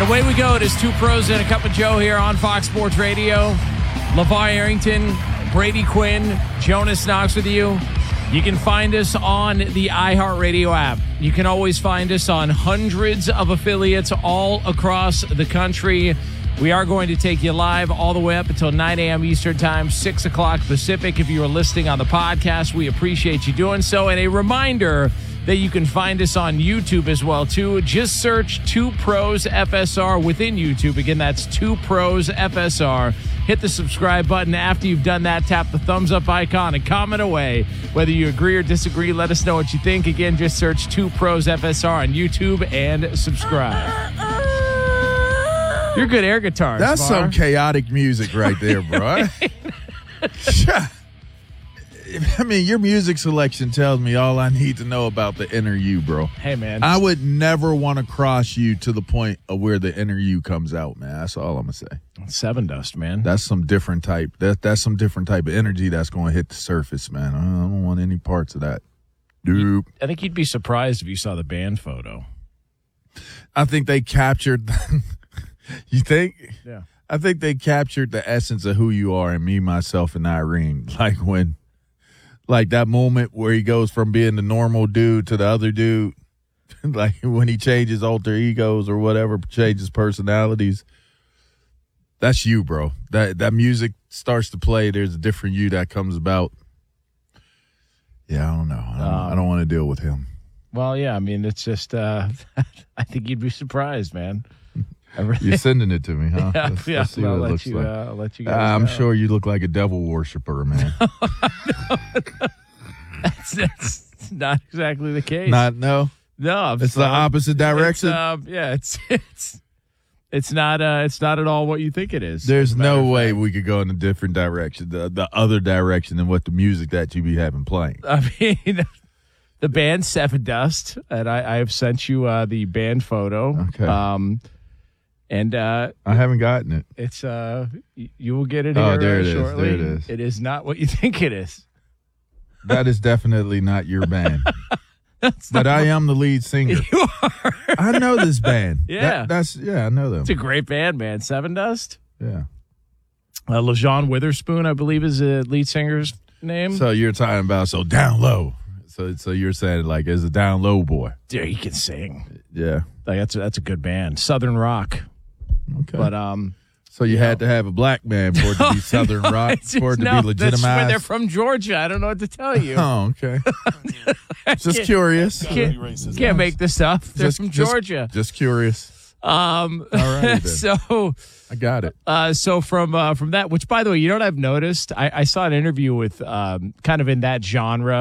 And away we go. It is Two Pros and a Cup of Joe here on Fox Sports Radio. LeVar Arrington, Brady Quinn, Jonas Knox with you. You can find us on the iHeartRadio app. You can always find us on hundreds of affiliates all across the country. We are going to take you live all the way up until 9 a.m. Eastern Time, 6 o'clock Pacific. If you are listening on the podcast, we appreciate you doing so. And a reminder that you can find us on YouTube as well, too. Just search Two Pros FSR within YouTube. Again, that's Two Pros FSR. Hit the subscribe button. After you've done that, tap the thumbs up icon and comment away. Whether you agree or disagree, let us know what you think. Again, just search Two Pros FSR on YouTube and subscribe. You're good air guitars. That's some chaotic music right there, bro. I mean, your music selection tells me all I need to know about the inner you, bro. Hey, man. I would never want to cross you to the point of where the inner you comes out, man. That's all I'm going to say. Seven Dust, man. That's some different type. That's some different type of energy that's going to hit the surface, man. I don't want any parts of that. Dude. I think you'd be surprised if you saw the band photo. I think they captured you think? Yeah. I think they captured the essence of who you are in me, myself, and Irene. Like that moment where he goes from being the normal dude to the other dude, like when he changes alter egos or whatever, changes personalities. That's you, bro. That music starts to play. There's a different you that comes about. Yeah, I don't know. I don't want to deal with him. Well, yeah, I mean, it's just, I think you'd be surprised, man. You're sending it to me, huh? Yeah, let's see what it looks like. I'll let you guys I'm know. sure you look like a devil worshiper, man. That's not exactly the case. No. It's the opposite direction. It's not at all what you think it is. There's no way we could go in a different direction, the other direction than what the music that you be having playing. I mean, the band Seven Dust, and I have sent you the band photo. Okay. And I haven't gotten it. It's you will get it here shortly. There it is. It is not what you think it is. That is definitely not your band. But I am the lead singer. You are. I know this band. Yeah. I know them. It's a great band, man. Seven Dust. Yeah. LaJean Witherspoon, I believe, is the lead singer's name. So you're talking about down low. So you're saying like as a down low boy. Yeah, he can sing. Yeah. Like that's a good band. Southern rock. Okay. But so you had to have a black man for it to be Southern rock, for it to be legitimized? That's where they're from Georgia. I don't know what to tell you. Oh, okay. Just curious. Can't make this up. They're from Georgia. Just curious. All right, then. So I got it. So from that, which by the way, you know what I've noticed? I saw an interview with kind of in that genre